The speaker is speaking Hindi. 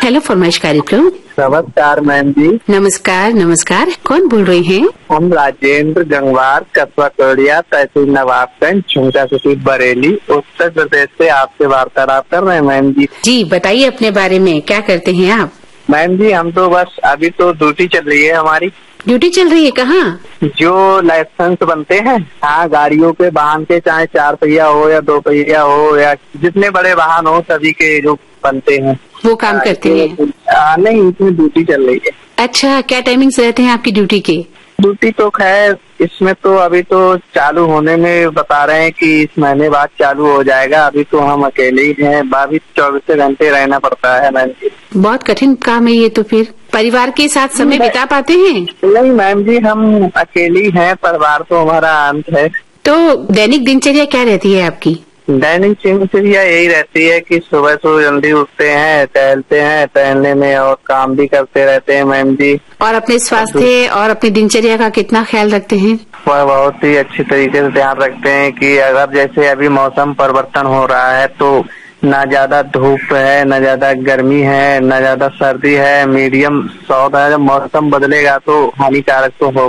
हेलो फरमाइश कार्यक्रम। नमस्कार मैम जी। नमस्कार नमस्कार, कौन बोल रहे हैं? हम राजेंद्र गंगवार, कस्बा कोडिया, तहसील नवाबगंज, झुमका सिटी, बरेली, उत्तर प्रदेश से आपसे वार्तालाप कर रहे हैं मैम जी। जी बताइए अपने बारे में, क्या करते हैं आप? मैम जी हम तो बस अभी तो ड्यूटी चल रही है हमारी। ड्यूटी चल रही है कहाँ? जो लाइसेंस बनते हैं, हाँ, गाड़ियों के वाहन के, चाहे 4 पहिया हो या 2 पहिया हो या जितने बड़े वाहन हो, सभी के जो बनते हैं वो काम करते हैं? नहीं, इसमें ड्यूटी चल रही है। अच्छा, क्या टाइमिंग्स रहते हैं आपकी ड्यूटी के? ड्यूटी तो खैर इसमें तो अभी तो चालू होने में बता रहे हैं कि इस महीने बाद चालू हो जाएगा। अभी तो हम अकेले ही हैं, 24 घंटे रहना पड़ता है मैम जी। बहुत कठिन काम है ये तो। फिर परिवार के साथ समय बिता पाते हैं? नहीं मैम जी, हम अकेले ही हैं, परिवार तो हमारा अंत है। तो दैनिक दिनचर्या क्या रहती है आपकी? दैनिक दिनचर्या यही रहती है कि सुबह से जल्दी उठते हैं, टहलते हैं, टहलने में और काम भी करते रहते हैं मैम जी। और अपने स्वास्थ्य और अपनी दिनचर्या का कितना ख्याल रखते हैं? वह बहुत ही अच्छी तरीके से ध्यान रखते हैं कि अगर जैसे अभी मौसम परिवर्तन हो रहा है तो ना ज्यादा धूप है, ना ज्यादा गर्मी है, ना ज्यादा सर्दी है, मीडियम सौद है। जब मौसम बदलेगा तो हानिकारक तो होगा।